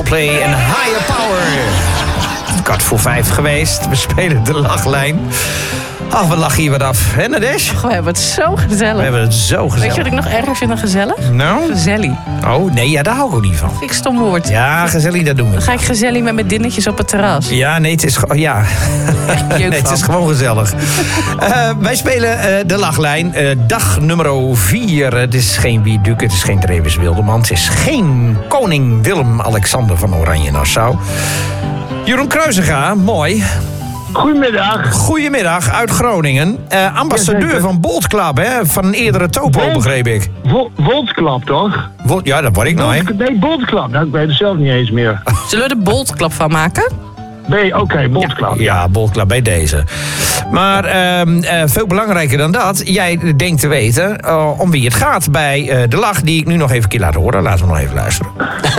Play en Higher Power. Kwart voor 5 geweest. We spelen de lachlijn. Ach, we lachen hier wat af. Hè, Nadesh? We hebben het zo gezellig. We hebben het zo gezellig. Weet je wat ik nog erger vind dan gezellig? Nou? Gezellig. Oh, nee, ja, daar hou ik ook niet van. Vind ik stom woord. Ja, gezellig, dat doen we. Dan ga ik gezellig met mijn dinnetjes op het terras. Ja, nee, het is gewoon... Ja. Nee, het is gewoon gezellig. Wij spelen de lachlijn. Dag nummer 4. Het is geen Wie Duke, het is geen Drevis Wilderman. Het is geen koning Willem-Alexander van Oranje-Nassau. Jeroen Kruisinga, mooi. Goedemiddag. Goedemiddag, uit Groningen. Ambassadeur van Bolt Club, hè? Van een eerdere topo, begreep ik. Bolt Club, toch? Ja, dat word ik nou, hè? Nee, Bolt Club. Nou, ik weet het zelf niet eens meer. Zullen we de Boltklap van maken? Oké, Bolt Club. Ja, Bolt Club bij deze. Maar veel belangrijker dan dat, jij denkt te weten om wie het gaat bij de lach die ik nu nog even een keer laat horen. Laten we nog even luisteren.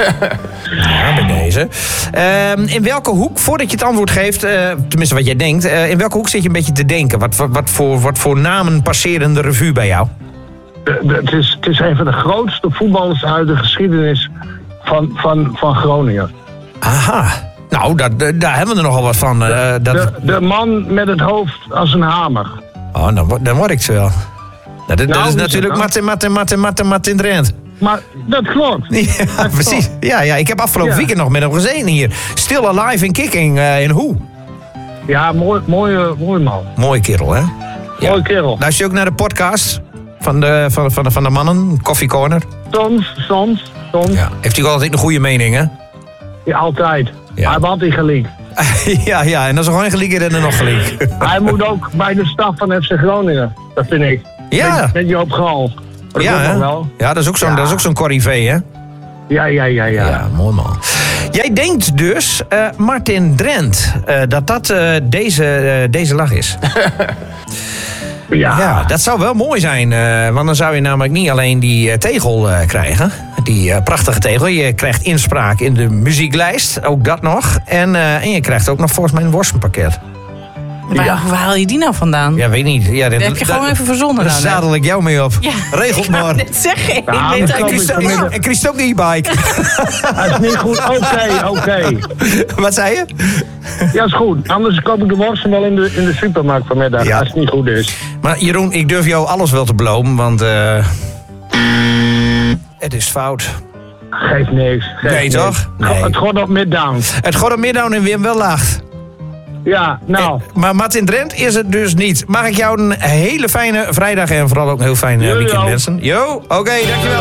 Ja, bij deze. In welke hoek, voordat je het antwoord geeft, tenminste wat jij denkt, in welke hoek zit je een beetje te denken? Wat voor namen passeren de revue bij jou? Het is een van de grootste voetballers uit de geschiedenis van Groningen. Aha. Nou, daar hebben we er nogal wat van. De man met het hoofd als een hamer. Oh, dan word ik zo wel. Dat is natuurlijk Martin Drent. Maar dat klopt. Ja, precies. Ja, ik heb afgelopen weekend nog met hem gezeten hier. Still alive and kicking in Hoe. Ja, mooi man. Mooie kerel, hè? Ja. Mooie kerel. Luister je ook naar de podcast van de mannen, Coffee Corner? Soms. Ja. Heeft hij altijd een goede mening, hè? Ja, altijd. Ja. Hij heeft altijd gelijk. ja, en als er gewoon gelijk is, dan er nog gelijk. Hij moet ook bij de staf van FC Groningen. Dat vind ik. Ja. Met Joop Gal. Dat Ja, hè? wel. Ja, dat is ook zo'n corrivee, hè? Ja. Ja, mooi man. Jij denkt dus, Martin Drent, dat deze lach is. Ja, dat zou wel mooi zijn. Want dan zou je namelijk niet alleen die tegel krijgen. Die prachtige tegel. Je krijgt inspraak in de muzieklijst. Ook dat nog. En je krijgt ook nog volgens mij een worstenpakket. Waar haal je die nou vandaan? Ja, weet niet. Ja, Dat heb je gewoon even verzonnen dan. Daar zadel ik jou mee op. Ja. Regelt maar. Dat zeg ik. Ja, En Christ ook die e-bike. Dat is niet goed. Oké. Wat zei je? Ja, is goed. Anders koop ik de worsten wel in de supermarkt vanmiddag. Ja. Als het niet goed is. Maar Jeroen, ik durf jou alles wel te beloven. Want het is fout. Geeft niks. Nee, toch? Nee. Het gaat op Middown. Het gaat op Middown en Wim wel lacht. Ja, nou. Maar Martin Drent is het dus niet. Mag ik jou een hele fijne vrijdag en vooral ook een heel fijn weekend wensen? Jo, oké, dankjewel.